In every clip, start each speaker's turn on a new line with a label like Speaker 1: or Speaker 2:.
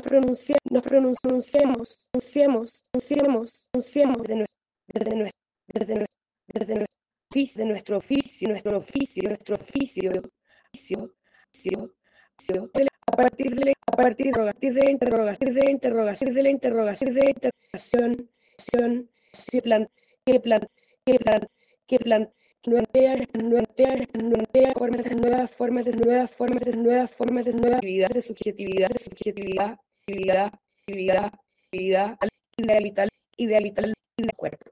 Speaker 1: pronunciemos de nuestro oficio, a partir de la interrogación, que plantea nuevas formas de actividad, de subjetividad, idealitar los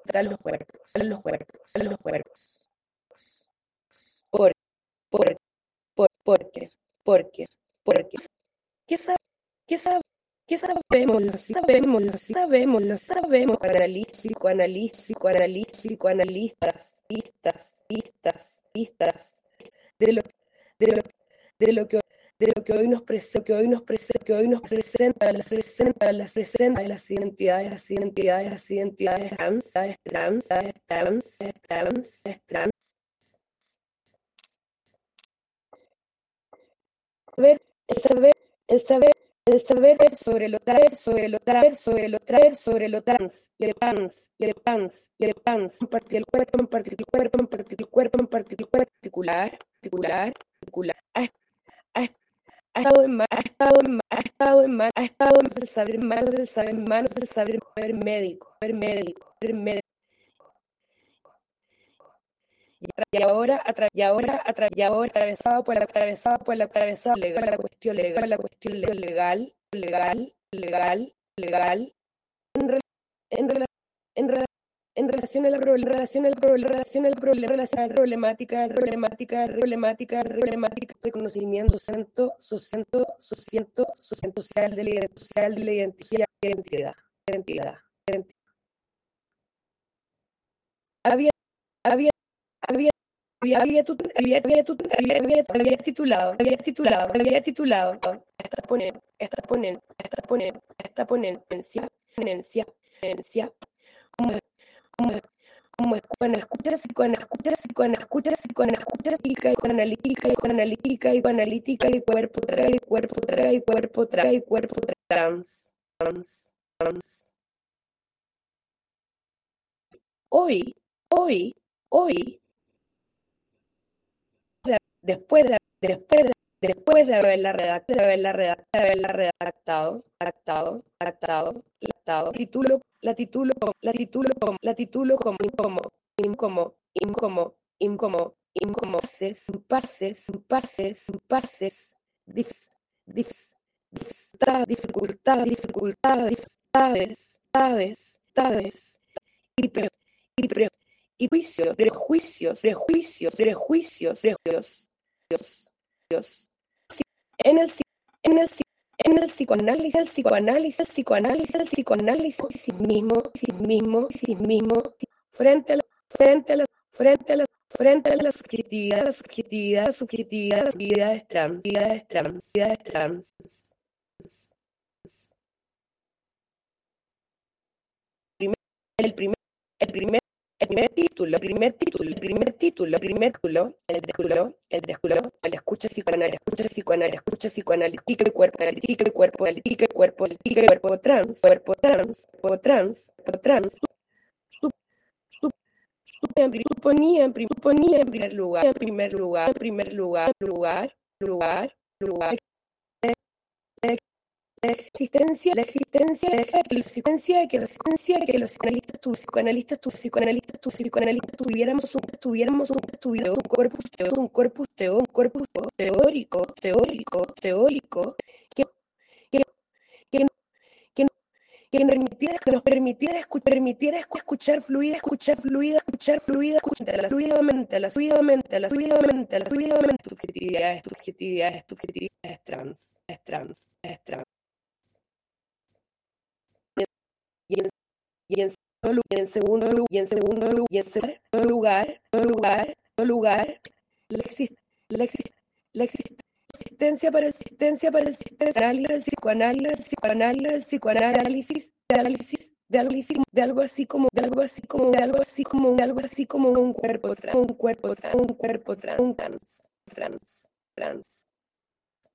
Speaker 1: cuerpos. Porque, ¿qué sabemos? ¿Qué sabemos? Lo sabemos, psicoanalistas, de lo que hoy nos presenta las identidades trans. El saber sobre lo trans y de pans, compartir el cuerpo en particular, ha estado en manos del saber médico. Y ahora atravesado por la cuestión legal, en relación a la problemática, reconocimiento social de la identidad. Había titulado esta ponencia como cuando escuchas psicoanalítica y cuerpo trans. Hoy, después de haberla redactado, la titulo como impases, dificultades y prejuicios. En el psicoanálisis mismo, frente a la subjetividades trans. El primer título, el escucha psicoanalítica y cuerpo trans, suponía en primer lugar la existencia de que los psicoanalistas tuviéramos un corpus teórico que nos permitiera escuchar fluidamente las subjetividades trans. Y en segundo lugar, la existencia para el psicoanálisis de algo así como un cuerpo trans.